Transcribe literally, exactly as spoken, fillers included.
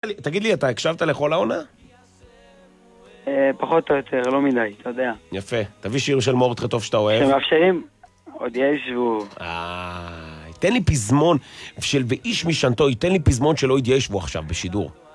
לי, תגיד לי, אתה הקשבת לכל העונה? פחות או יותר, לא מדי, אתה יודע. יפה. תביא שיר של מורדכי טוב שאתה אוהב. שמאפשרים, עוד ישבו. אה, תן לי פזמון של ואיש משענתו, תן לי פזמון שלא יתיישבו עכשיו בשידור.